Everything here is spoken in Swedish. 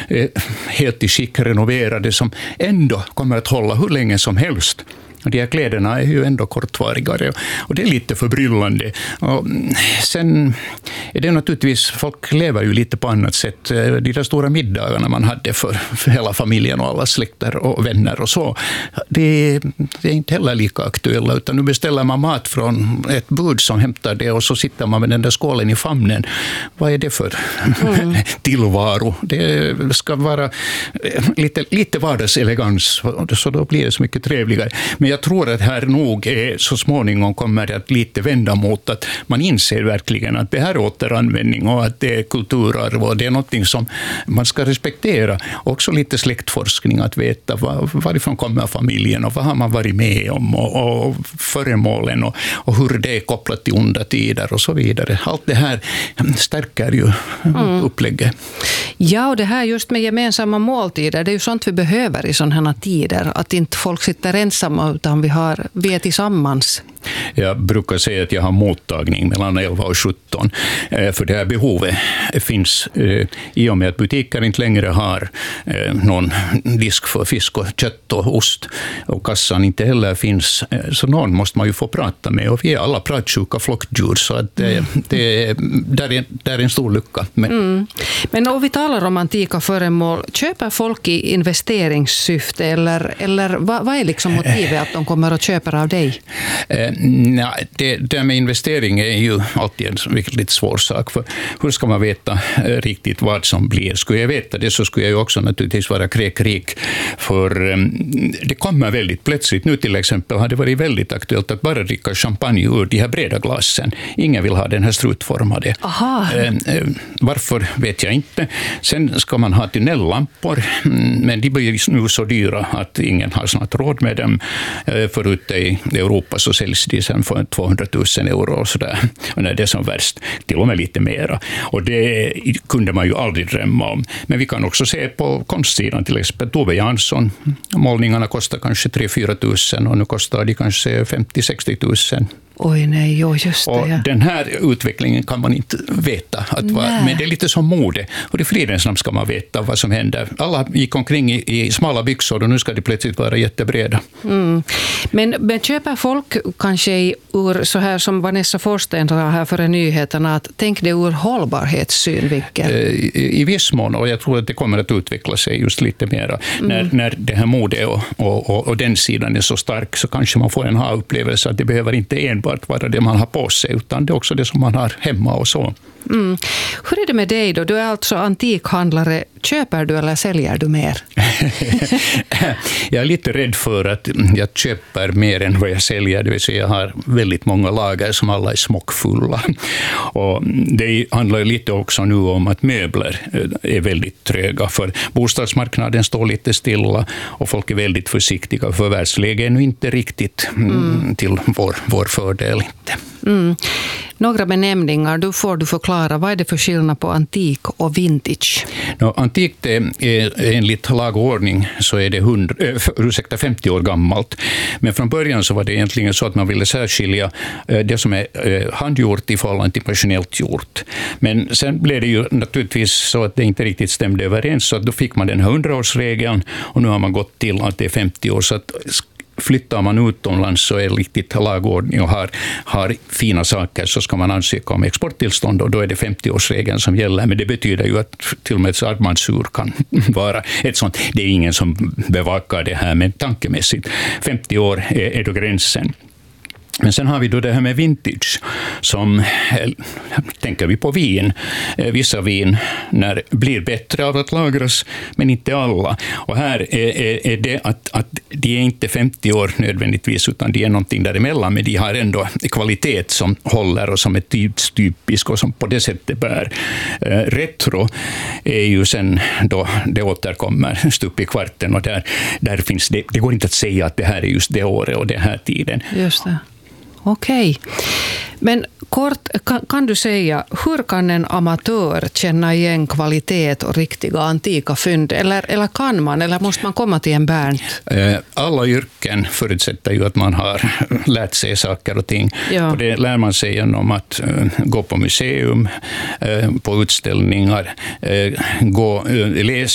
helt i skick renoverade som ändå kommer att hålla hur länge som helst. De här kläderna är ju ändå kortvarigare och det är lite förbryllande. Och sen är det naturligtvis, folk lever ju lite på annat sätt. De där stora middagarna man hade för hela familjen och alla släkter och vänner och så, det är inte heller lika aktuella, utan nu beställer man mat från ett bud som hämtar det och så sitter man med den där skålen i famnen. Vad är det för tillvaro? Det ska vara lite vardagselegans, så då blir det så mycket trevligare. Men jag tror att här nog så småningom kommer det att lite vända mot att man inser verkligen att det här är återanvändning och att det är kulturarv och det är någonting som man ska respektera. Också lite släktforskning, att veta varifrån kommer familjen och vad har man varit med om och föremålen och hur det är kopplat till onda tider och så vidare. Allt det här stärker ju upplägget. Ja, och det här just med gemensamma måltider, det är ju sånt vi behöver i sådana här tider. Att inte folk sitter ensamma utan vi är tillsammans. Jag brukar säga att jag har mottagning mellan 11 och 17. För det här behovet finns i och med att butiker inte längre har någon disk för fisk och kött och ost. Och kassan inte heller finns. Så någon måste man ju få prata med. Och vi är alla pratsjuka flockdjur. Så att det är en stor lucka. Men om vi talar om antika föremål, köper folk i investeringssyfte eller vad är liksom motivet att de kommer att köpa av dig? Det med investering är ju alltid en väldigt svår sak. För hur ska man veta riktigt vad som blir? Skulle jag veta det så skulle jag ju också naturligtvis vara kräkrik. För det kommer väldigt plötsligt. Nu till exempel har det varit väldigt aktuellt att bara dricka champagne ur de här breda glasen. Ingen vill ha den här strutformade. Varför vet jag inte. Sen ska man ha tunnelllampor, men de blir nu så dyra att ingen har snart råd med dem. Förut i Europa så säljs de sen för 200 000 euro och sådär. Och när det är som värst, till och med lite mera. Och det kunde man ju aldrig drömma om. Men vi kan också se på konstsidan, till exempel Tove Jansson. Målningarna kostar kanske 3-4 000 och nu kostar de kanske 50-60 000. Oj nej, just det. Och den här utvecklingen kan man inte veta. Men det är lite som mode. Och i fridens namn ska man veta vad som händer. Alla gick omkring i smala byxor och nu ska de plötsligt vara jättebreda. Men köper folk kanske ur så här som Vanessa Forsten sa här före nyheterna, att tänk det ur hållbarhetssynvinkel? I viss mån, och jag tror att det kommer att utveckla sig just lite mera. När det här mode och den sidan är så stark så kanske man får en ha-upplevelse att det behöver inte enbart vara det man har på sig, utan det är också det som man har hemma och så. Hur är det med dig då? Du är alltså antikhandlare. Köper du eller säljer du mer? Jag är lite rädd för att jag köper mer än vad jag säljer. Det vill säga jag har väldigt många lager som alla är smockfulla. Och det handlar lite också nu om att möbler är väldigt tröga. För bostadsmarknaden står lite stilla och folk är väldigt försiktiga. För världsläget är nu inte riktigt till vår fördel. Några benämningar, då får du förklara. Vad är det för skillnad på antik och vintage? Antikt är enligt lag och ordning så är det 50 år gammalt. Men från början så var det egentligen så att man ville särskilja det som är handgjort i förhållande till maskinellt gjort. Men sen blev det ju naturligtvis så att det inte riktigt stämde överens, så att då fick man den här 100-årsregeln och nu har man gått till att det är 50 år. Så att flyttar man utomlands så är det riktigt lagordning och har fina saker så ska man ansöka om exporttillstånd och då är det 50-årsregeln som gäller. Men det betyder ju att till och med ett armbandsur kan vara ett sånt. Det är ingen som bevakar det här, men tankemässigt 50 år är då gränsen. Men sen har vi då det här med vintage som, tänker vi på vin, vissa vin blir bättre av att lagras, men inte alla. Och här är det att de är inte 50 år nödvändigtvis, utan de är någonting däremellan, men de har ändå kvalitet som håller och som är typisk och som på det sättet bär. Retro är ju sen då det återkommer stup i kvarten och där finns det går inte att säga att det här är just det året och den här tiden. Just det. Okej. Men kort, kan du säga, hur kan en amatör känna igen kvalitet och riktiga antika fynd? Eller kan man, eller måste man komma till en Bernt? Alla yrken förutsätter ju att man har lärt sig saker och ting. Ja. Och det lär man sig genom att gå på museum, på utställningar, läsa